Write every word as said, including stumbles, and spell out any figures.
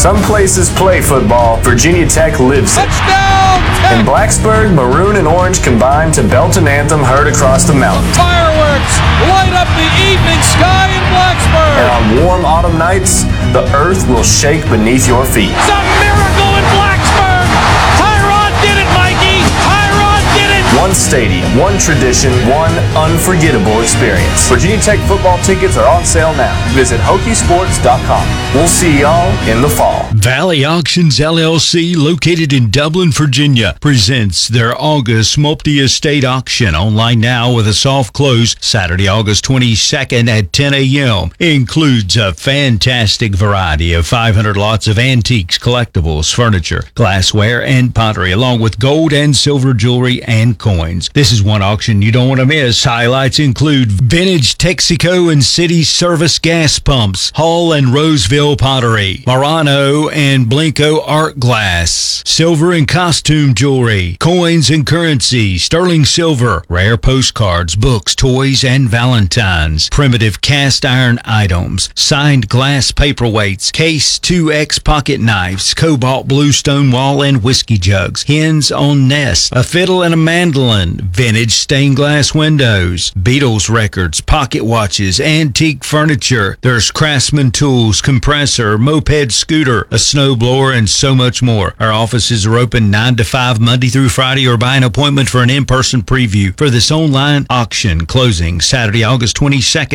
Some places play football. Virginia Tech lives it. Touchdown, Tech! In Blacksburg, maroon and orange combine to belt an anthem heard across the mountain. Fireworks light up the evening sky in Blacksburg. And on warm autumn nights, the earth will shake beneath your feet. It's a miracle in Blacksburg. Tyrod did it, Mikey. Tyrod did it. One stadium, one tradition, one unforgettable experience. Virginia Tech football tickets are on sale now. Visit Hokie Sports dot com. We'll see y'all in the fall. Valley Auctions L L C, located in Dublin, Virginia, presents their August multi-estate auction. Online now with a soft close Saturday, August twenty-second at ten a.m. Includes a fantastic variety of five hundred lots of antiques, collectibles, furniture, glassware, and pottery, along with gold and silver jewelry and coins. This is one auction you don't want to miss. Highlights include vintage Texaco and City Service gas pumps, Hall and Roseville pottery, Murano and Blinko art glass, silver and costume jewelry, coins and currency, sterling silver, rare postcards, books, toys, and valentines, primitive cast iron items, signed glass paperweights, Case two X pocket knives, cobalt blue stonewall and whiskey jugs, hens on nest, a fiddle and a mandolin, vintage stained glass windows, Beatles records, pocket watches, antique furniture. There's Craftsman tools, compressor, moped scooter, a snowblower, and so much more. Our offices are open nine to five Monday through Friday, or by an appointment for an in-person preview for this online auction closing Saturday, August twenty-second.